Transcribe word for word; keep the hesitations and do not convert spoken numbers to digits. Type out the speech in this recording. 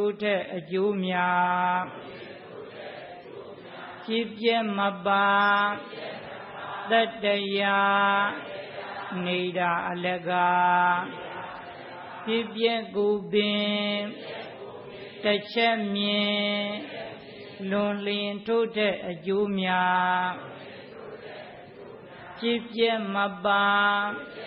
တိုးတဲ့အကျိုးများဖြစ်ပြမပါတတ္တရာနေတာအလကားဖြစ်ပြကိုပင်တစ်ချက်မြင်လွန်လျင်ထိုးတဲ့အကျိုးများဖြစ်ပြမပါ